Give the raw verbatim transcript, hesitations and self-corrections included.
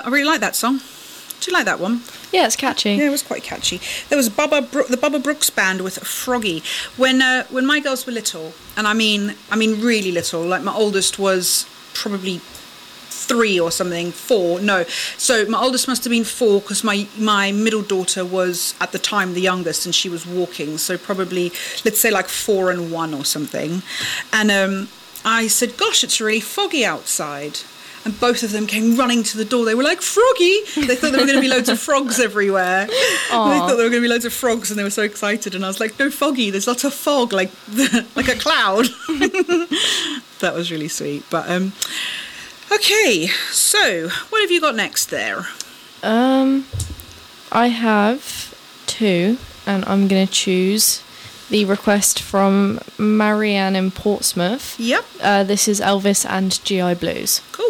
I really like that song. Do you like that one? Yeah, it's catchy. Yeah, it was quite catchy. There was Bubba Bro- the Bubba Brooks Band with Froggy. When uh, when my girls were little, and I mean I mean really little, like my oldest was probably three or something, four, no. So my oldest must have been four because my, my middle daughter was at the time the youngest and she was walking. So probably, let's say like four and one or something. And um, I said, gosh, it's really foggy outside. And both of them came running to the door. They were like, Froggy! They thought there were going to be loads of frogs everywhere. They thought there were going to be loads of frogs and they were so excited. And I was like, no, foggy, there's lots of fog, like like a cloud. That was really sweet. But, um, okay, so what have you got next there? Um, I have two, and I'm going to choose the request from Marianne in Portsmouth. Yep. Uh, this is Elvis and G I Blues. Cool.